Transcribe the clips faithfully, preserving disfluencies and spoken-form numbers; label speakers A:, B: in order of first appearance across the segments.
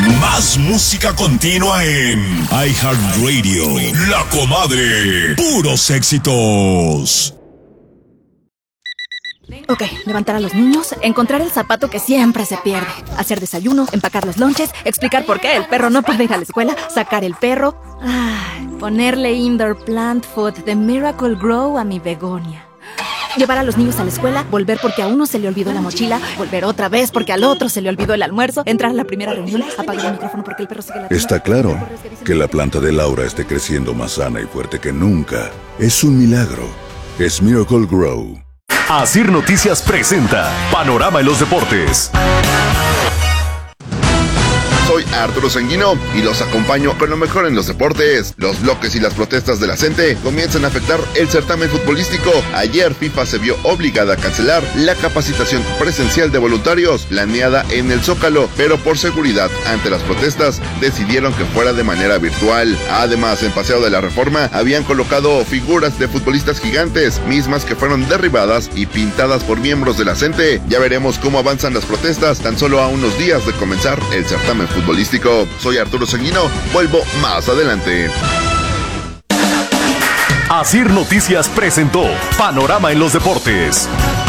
A: Más música continua en iHeartRadio. La Comadre. Puros éxitos.
B: Ok, levantar a los niños, encontrar el zapato que siempre se pierde, hacer desayuno, empacar los lonches, explicar por qué el perro no puede ir a la escuela, sacar el perro, ay, ponerle indoor plant food de Miracle Grow a mi begonia. Llevar a los niños a la escuela, volver porque a uno se le olvidó la mochila, volver otra vez porque al otro se le olvidó el almuerzo, entrar a la primera reunión, apagar el micrófono porque el perro sigue la...
C: Está claro que la planta de Laura esté creciendo más sana y fuerte que nunca. Es un milagro. Es Miracle Grow.
D: Asir Noticias presenta Panorama en los Deportes.
E: Soy Arturo Sanguino y los acompaño con lo mejor en los deportes. Los bloques y las protestas de la gente comienzan a afectar el certamen futbolístico. Ayer FIFA se vio obligada a cancelar la capacitación presencial de voluntarios planeada en el Zócalo, pero por seguridad ante las protestas decidieron que fuera de manera virtual. Además, en Paseo de la Reforma habían colocado figuras de futbolistas gigantes, mismas que fueron derribadas y pintadas por miembros de la gente. Ya veremos cómo avanzan las protestas tan solo a unos días de comenzar el certamen futbolístico. futbolístico. Soy Arturo Sanguino, vuelvo más adelante.
D: Asir Noticias presentó Panorama en los Deportes.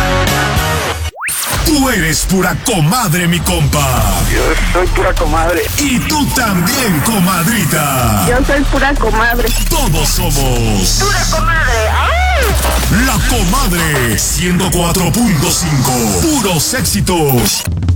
A: Tú eres pura comadre, mi compa.
F: Yo soy pura comadre.
A: Y tú también, comadrita.
F: Yo soy pura comadre.
A: Todos somos
F: Pura comadre. ¡Ay!
A: La Comadre ciento cuatro punto cinco. Puros éxitos.